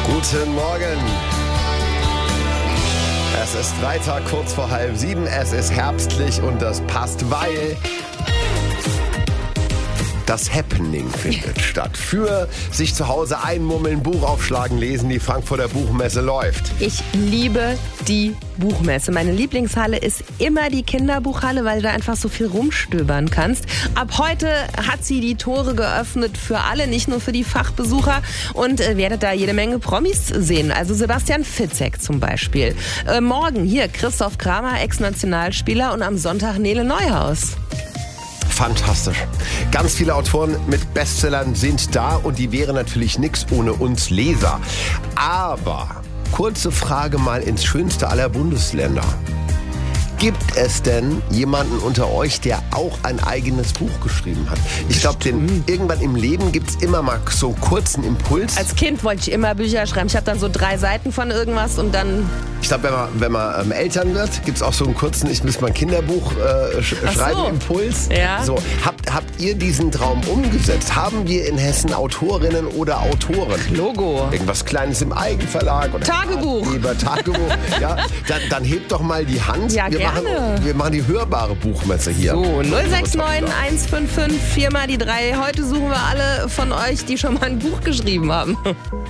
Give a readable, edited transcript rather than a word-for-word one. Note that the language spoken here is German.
Guten Morgen. Es ist Freitag, kurz vor 6:30. Es ist herbstlich und das passt, weil das Happening findet statt. Für sich zu Hause einmummeln, Buch aufschlagen, lesen, die Frankfurter Buchmesse läuft. Ich liebe die Buchmesse. Meine Lieblingshalle ist immer die Kinderbuchhalle, weil du da einfach so viel rumstöbern kannst. Ab heute hat sie die Tore geöffnet für alle, nicht nur für die Fachbesucher, und werdet da jede Menge Promis sehen. Also Sebastian Fitzek zum Beispiel. Morgen hier Christoph Kramer, Ex-Nationalspieler, und am Sonntag Nele Neuhaus. Fantastisch. Ganz viele Autoren mit Bestsellern sind da und die wären natürlich nichts ohne uns Leser. Aber kurze Frage mal ins schönste aller Bundesländer. Gibt es denn jemanden unter euch, der auch ein eigenes Buch geschrieben hat? Ich glaube, irgendwann im Leben gibt es immer mal so einen kurzen Impuls. Als Kind wollte ich immer Bücher schreiben. Ich habe dann so 3 Seiten von irgendwas und dann... Ich glaube, wenn man Eltern wird, gibt es auch so einen kurzen, ich muss mal ein Kinderbuch schreiben, Impuls. Ja. So, habt ihr diesen Traum umgesetzt? Haben wir in Hessen Autorinnen oder Autoren? Logo. Irgendwas Kleines im Eigenverlag oder Tagebuch. Tagebuch. Ja, dann hebt doch mal die Hand. Ja, gerne. Wir machen die hörbare Buchmesse hier. So, 069 155 4 mal die 3. Heute suchen wir alle von euch, die schon mal ein Buch geschrieben haben.